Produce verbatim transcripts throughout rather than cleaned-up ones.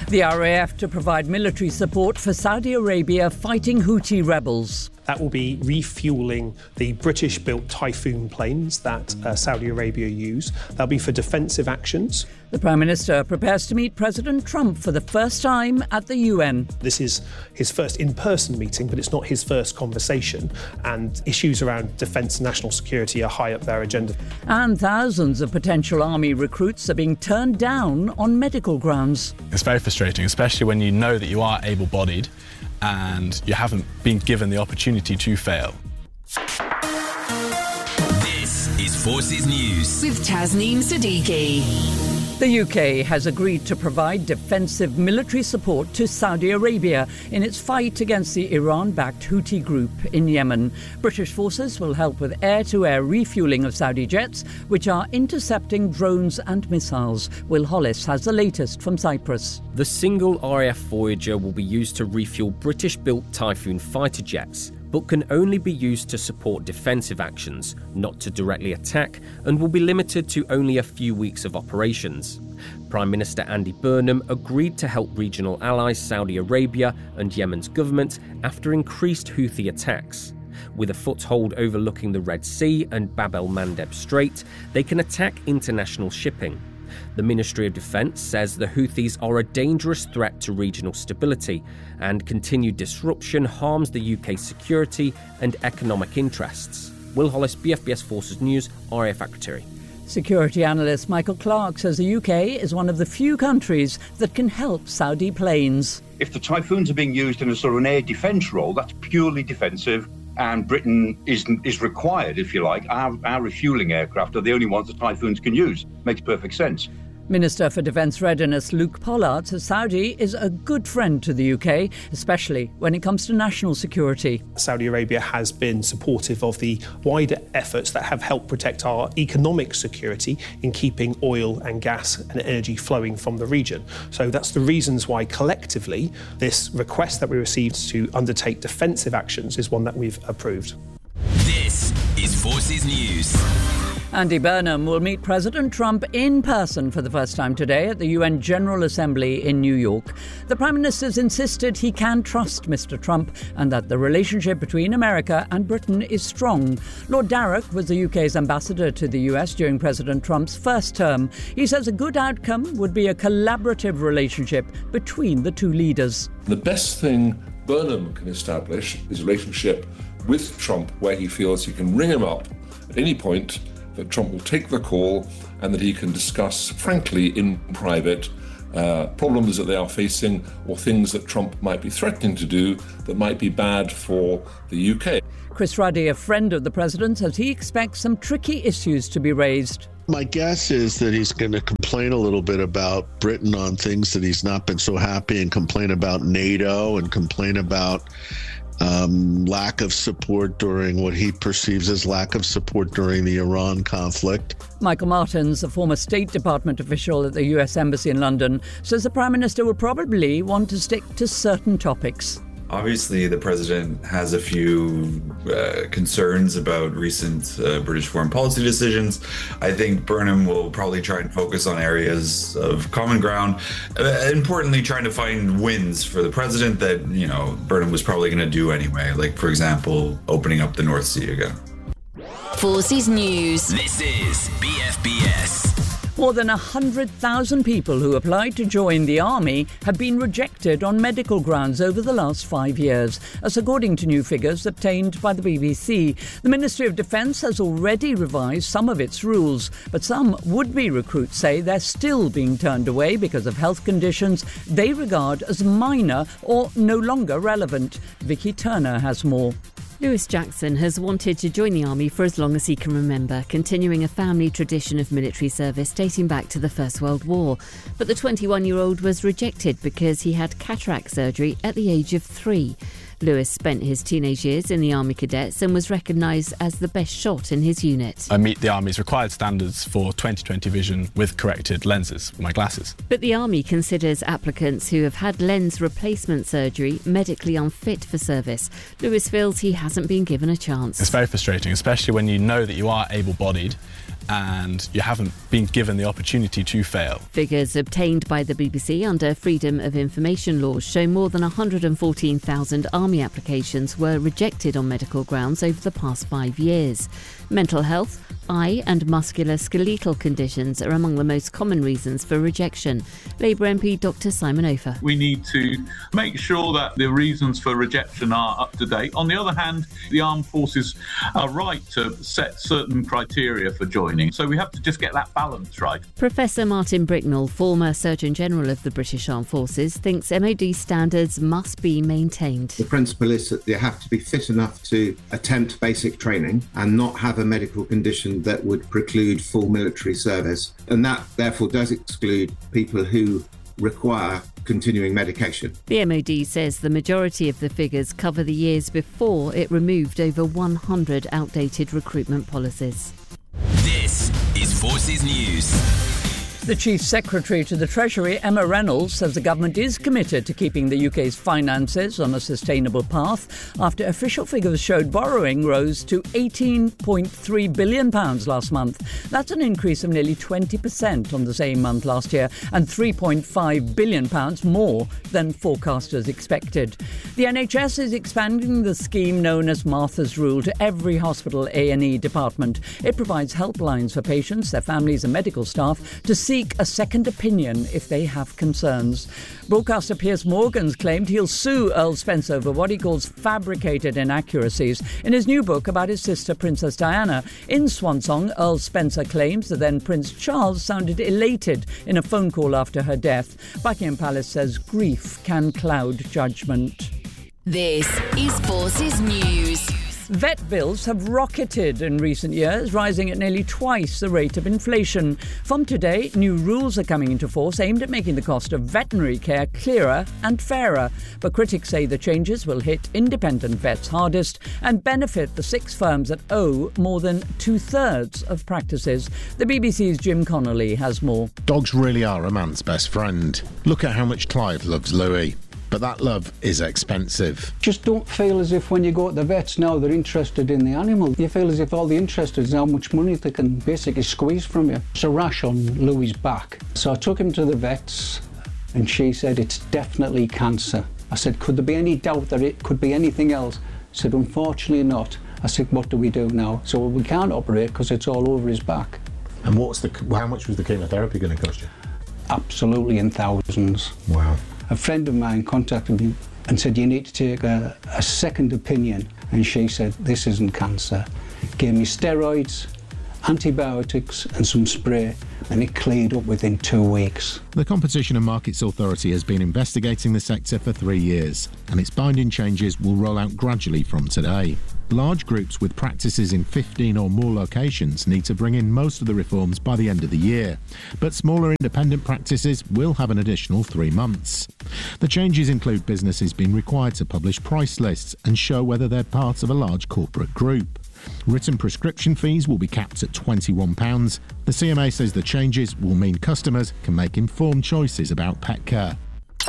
The R A F to provide military support for Saudi Arabia fighting Houthi rebels. That will be refuelling the British-built Typhoon planes that uh, Saudi Arabia use. That'll be for defensive actions. The Prime Minister prepares to meet President Trump for the first time at the U N. This is his first in-person meeting, but it's not his first conversation. And issues around defence and national security are high up their agenda. And thousands of potential army recruits are being turned down on medical grounds. It's very frustrating, especially when you know that you are able-bodied and you haven't been given the opportunity to fail. This is Forces News with Tasneem Siddiqui. The U K has agreed to provide defensive military support to Saudi Arabia in its fight against the Iran-backed Houthi group in Yemen. British forces will help with air-to-air refuelling of Saudi jets, which are intercepting drones and missiles. Will Hollis has the latest from Cyprus. The single R A F Voyager will be used to refuel British-built Typhoon fighter jets, but can only be used to support defensive actions, not to directly attack, and will be limited to only a few weeks of operations. Prime Minister Andy Burnham agreed to help regional allies Saudi Arabia and Yemen's government after increased Houthi attacks. With a foothold overlooking the Red Sea and Bab el-Mandeb Strait, they can attack international shipping. The Ministry of Defence says the Houthis are a dangerous threat to regional stability, and continued disruption harms the U K's security and economic interests. Will Hollis, B F B S Forces News, R A F Secretary. Security analyst Michael Clark says the U K is one of the few countries that can help Saudi planes. If the Typhoons are being used in a sort of an air defence role, that's purely defensive, and Britain is is required, if you like. Our, our refuelling aircraft are the only ones that Typhoons can use. Makes perfect sense. Minister for Defence Readiness Luke Pollard says Saudi is a good friend to the U K, especially when it comes to national security. Saudi Arabia has been supportive of the wider efforts that have helped protect our economic security in keeping oil and gas and energy flowing from the region. So that's the reasons why collectively this request that we received to undertake defensive actions is one that we've approved. This is Forces News. Andy Burnham will meet President Trump in person for the first time today at the U N General Assembly in New York. The Prime Minister's insisted he can trust Mister Trump and that the relationship between America and Britain is strong. Lord Darroch was the U K's ambassador to the U S during President Trump's first term. He says a good outcome would be a collaborative relationship between the two leaders. The best thing Burnham can establish is a relationship with Trump where he feels he can ring him up at any point, that Trump will take the call and that he can discuss, frankly, in private, uh, problems that they are facing or things that Trump might be threatening to do that might be bad for the U K. Chris Ruddy, a friend of the president, says he expects some tricky issues to be raised. My guess is that he's going to complain a little bit about Britain on things that he's not been so happy, and complain about NATO and complain about Um, lack of support during what he perceives as lack of support during the Iran conflict. Michael Martins, a former State Department official at the U S Embassy in London, says the Prime Minister will probably want to stick to certain topics. Obviously, the president has a few uh, concerns about recent uh, British foreign policy decisions. I think Burnham will probably try and focus on areas of common ground. Uh, importantly, trying to find wins for the president that, you know, Burnham was probably going to do anyway. Like, for example, opening up the North Sea again. Forces News. This is B F B S. More than one hundred thousand people who applied to join the army have been rejected on medical grounds over the last five years. As according to new figures obtained by the B B C, the Ministry of Defence has already revised some of its rules, but some would-be recruits say they're still being turned away because of health conditions they regard as minor or no longer relevant. Vicky Turner has more. Lewis Jackson has wanted to join the army for as long as he can remember, continuing a family tradition of military service dating back to the First World War. But the twenty-one-year-old was rejected because he had cataract surgery at the age of three. Lewis spent his teenage years in the Army Cadets and was recognised as the best shot in his unit. I meet the Army's required standards for twenty twenty vision with corrected lenses, my glasses. But the Army considers applicants who have had lens replacement surgery medically unfit for service. Lewis feels he hasn't been given a chance. It's very frustrating, especially when you know that you are able-bodied and you haven't been given the opportunity to fail. Figures obtained by the B B C under Freedom of Information laws show more than one hundred fourteen thousand army applications were rejected on medical grounds over the past five years. Mental health, eye and musculoskeletal conditions are among the most common reasons for rejection. Labour M P Doctor Simon Ofer. We need to make sure that the reasons for rejection are up to date. On the other hand, the armed forces are right to set certain criteria for joining, so we have to just get that balance right. Professor Martin Bricknell, former Surgeon General of the British Armed Forces, thinks M O D standards must be maintained. The principle is that you have to be fit enough to attempt basic training and not have a medical condition that would preclude full military service, and that therefore does exclude people who require continuing medication. The M O D says the majority of the figures cover the years before it removed over one hundred outdated recruitment policies. This is Forces News. The Chief Secretary to the Treasury, Emma Reynolds, says the government is committed to keeping the U K's finances on a sustainable path after official figures showed borrowing rose to eighteen point three billion pounds last month. That's an increase of nearly twenty percent on the same month last year and three point five billion pounds more than forecasters expected. The N H S is expanding the scheme known as Martha's Rule to every hospital A and E department. It provides helplines for patients, their families and medical staff to seek a second opinion if they have concerns. Broadcaster Piers Morgan's claimed he'll sue Earl Spence over what he calls fabricated inaccuracies in his new book about his sister Princess Diana. In Swan Song, Earl Spencer claims that then Prince Charles sounded elated in a phone call after her death. Buckingham Palace says grief can cloud judgment. This is Forces News. Vet bills have rocketed in recent years, rising at nearly twice the rate of inflation. From today, new rules are coming into force aimed at making the cost of veterinary care clearer and fairer. But critics say the changes will hit independent vets hardest and benefit the six firms that owe more than two-thirds of practices. The B B C's Jim Connolly has more. Dogs really are a man's best friend. Look at how much Clive loves Louis. But that love is expensive. Just don't feel as if when you go to the vets now they're interested in the animal. You feel as if all they're interested is how much money they can basically squeeze from you. It's a rash on Louis' back. So I took him to the vets and she said it's definitely cancer. I said, could there be any doubt that it could be anything else? She said, unfortunately not. I said, what do we do now? So we can't operate because it's all over his back. And what's the? How much was the chemotherapy going to cost you? Absolutely in thousands. Wow. A friend of mine contacted me and said, you need to take a, a second opinion. And she said, this isn't cancer. Gave me steroids, antibiotics and some spray, and it cleared up within two weeks. The Competition and Markets Authority has been investigating the sector for three years, and its binding changes will roll out gradually from today. Large groups with practices in fifteen or more locations need to bring in most of the reforms by the end of the year, but smaller independent practices will have an additional three months. The changes include businesses being required to publish price lists and show whether they're part of a large corporate group. Written prescription fees will be capped at twenty-one pounds. The C M A says the changes will mean customers can make informed choices about pet care.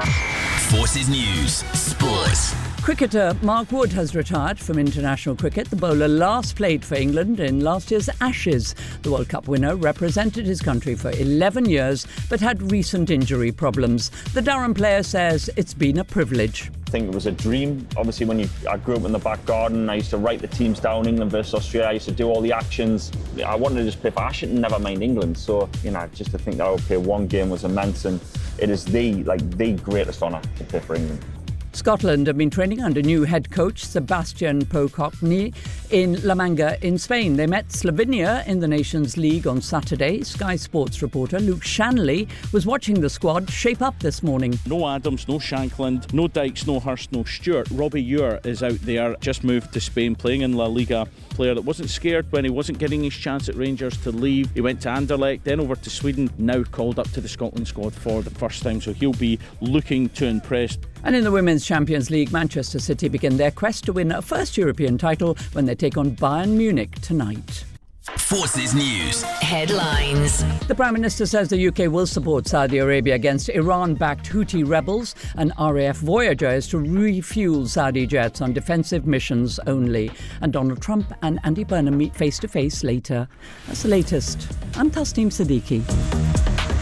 Forces News Sports. Cricketer Mark Wood has retired from international cricket. The bowler last played for England in last year's Ashes. The World Cup winner represented his country for eleven years but had recent injury problems. The Durham player says it's been a privilege. I think it was a dream. Obviously, when you, I grew up in the back garden, I used to write the teams down, England versus Australia. I used to do all the actions. I wanted to just play for Ashton, never mind England. So, you know, just to think that I would play one game was immense, and it is the, like, the greatest honour to play for England. Scotland have been training under new head coach Sebastian Pocockney in La Manga in Spain. They met Slovenia in the Nations League on Saturday. Sky Sports reporter Luke Shanley was watching the squad shape up this morning. No Adams, no Shankland, no Dykes, no Hurst, no Stewart. Robbie Ewer is out there, just moved to Spain, playing in La Liga. Player that wasn't scared when he wasn't getting his chance at Rangers to leave. He went to Anderlecht, then over to Sweden, now called up to the Scotland squad for the first time, so he'll be looking to impress. And in the Women's Champions League, Manchester City begin their quest to win a first European title when they take on Bayern Munich tonight. Forces News. Headlines. The Prime Minister says the U K will support Saudi Arabia against Iran-backed Houthi rebels. An R A F Voyager is to refuel Saudi jets on defensive missions only. And Donald Trump and Andy Burnham meet face-to-face later. That's the latest. I'm Tasneem Siddiqui.